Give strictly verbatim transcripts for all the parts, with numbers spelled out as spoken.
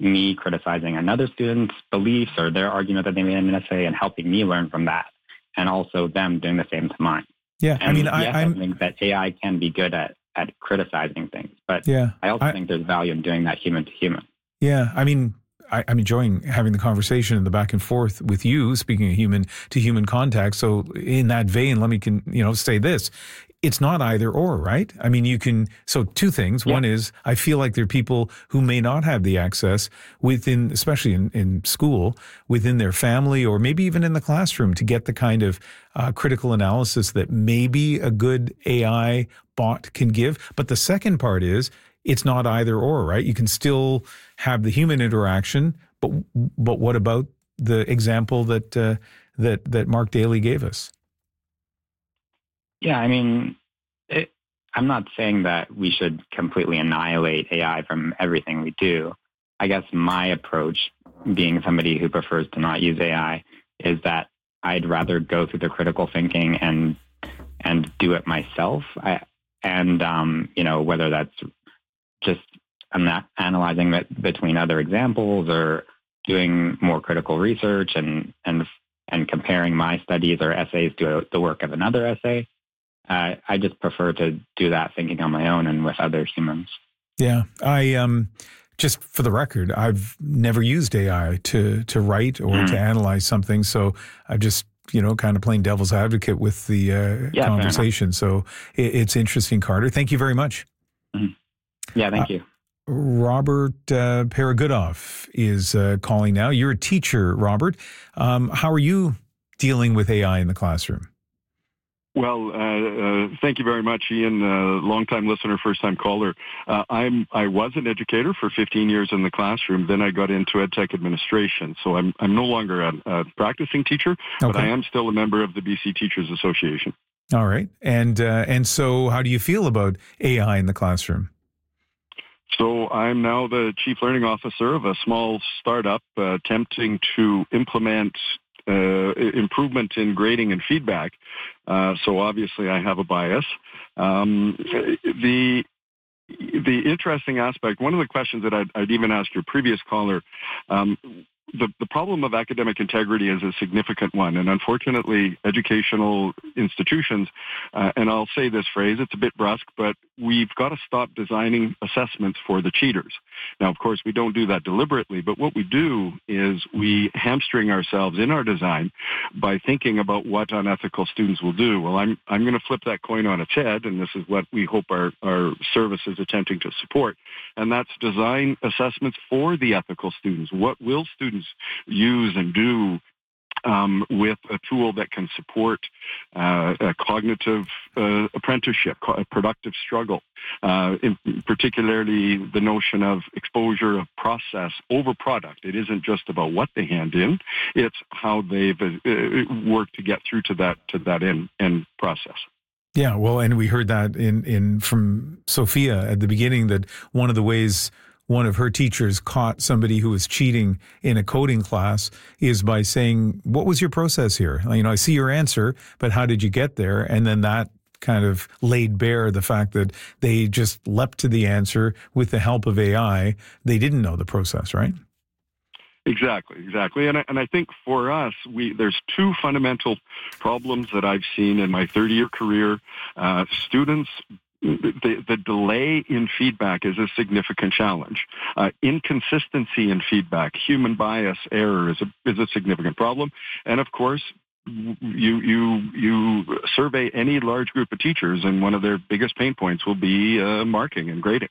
me criticizing another student's beliefs or their argument that they made in an essay and helping me learn from that, and also them doing the same to mine. Yeah, and I mean, I, yes, I'm, I think that A I can be good at, at criticizing things, but yeah, I also I, think there's value in doing that human to human. Yeah, I mean, I, I'm enjoying having the conversation and the back and forth with you, speaking of human to human contact. So in that vein, let me can, you know, say this. It's not either or, right? I mean, you can, so two things. Yeah. One is, I feel like there are people who may not have the access within, especially in, in school, within their family, or maybe even in the classroom, to get the kind of uh, critical analysis that maybe a good A I bot can give. But the second part is, it's not either or, right? You can still have the human interaction, but but what about the example that uh, that that Mark Daly gave us? Yeah, I mean, it, I'm not saying that we should completely annihilate A I from everything we do. I guess my approach, being somebody who prefers to not use A I, is that I'd rather go through the critical thinking and and do it myself. I, and um, you know, whether that's just I'm not analyzing it between other examples or doing more critical research and and and comparing my studies or essays to the work of another essay. Uh, I just prefer to do that thinking on my own and with other humans. Yeah, I um, just for the record, I've never used A I to to write or mm-hmm. to analyze something, so I've just you know kind of playing devil's advocate with the uh, yeah, conversation. So it, it's interesting, Carter. Thank you very much. Mm-hmm. Yeah, thank you. Uh, Robert uh, Paragodoff is uh, calling now. You're a teacher, Robert. Um, how are you dealing with A I in the classroom? Well, uh, uh, thank you very much, Ian. Uh, long-time listener, first-time caller. Uh, I'm I was an educator for fifteen years in the classroom. Then I got into EdTech administration. So I'm I'm no longer a, a practicing teacher, okay. but I am still a member of the B C Teachers Association. All right, and uh, and so how do you feel about A I in the classroom? So I'm now the Chief Learning Officer of a small startup uh, attempting to implement uh, improvement in grading and feedback. Uh, so obviously I have a bias. Um, the the interesting aspect, one of the questions that I'd, I'd even ask your previous caller, um, The, the problem of academic integrity is a significant one, and unfortunately, educational institutions, uh, and I'll say this phrase, it's a bit brusque, but we've got to stop designing assessments for the cheaters. Now, of course, we don't do that deliberately, but what we do is we hamstring ourselves in our design by thinking about what unethical students will do. Well, I'm I'm going to flip that coin on its head, and this is what we hope our, our service is attempting to support, and that's design assessments for the ethical students. What will students use and do um, with a tool that can support uh, a cognitive uh, apprenticeship, a productive struggle, uh, in particularly the notion of exposure of process over product. It isn't just about what they hand in, it's how they've uh, worked to get through to that to that end, end process. Yeah, well, and we heard that in, in from Sophia at the beginning, that one of the ways one of her teachers caught somebody who was cheating in a coding class is by saying, what was your process here? You know, I see your answer, but how did you get there? And then that kind of laid bare the fact that they just leapt to the answer with the help of A I. They didn't know the process, right? Exactly, exactly. And I, and I think for us, we there's two fundamental problems that I've seen in my thirty-year career. Uh, students The, the delay in feedback is a significant challenge. Uh, inconsistency in feedback, human bias, error is a is a significant problem. And of course, you you you survey any large group of teachers, and one of their biggest pain points will be uh, marking and grading.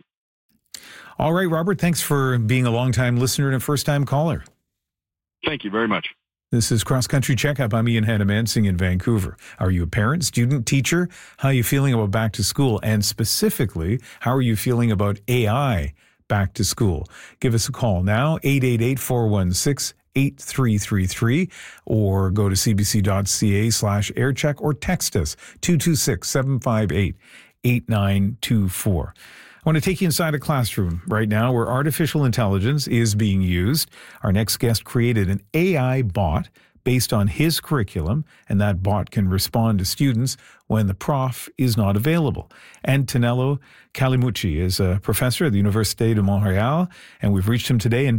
All right, Robert, thanks for being a long-time listener and a first-time caller. Thank you very much. This is Cross Country Checkup. I'm Ian Hannah-Mansing in Vancouver. Are you a parent, student, teacher? How are you feeling about back to school? And specifically, how are you feeling about A I back to school? Give us a call now, eight eight eight, four one six, eight three three three, or go to cbc.ca slash aircheck, or text us, two two six, seven five eight, eight nine two four. I want to take you inside a classroom right now where artificial intelligence is being used. Our next guest created an A I bot based on his curriculum, and that bot can respond to students when the prof is not available. Antonello Calimucci is a professor at the Université de Montréal, and we've reached him today in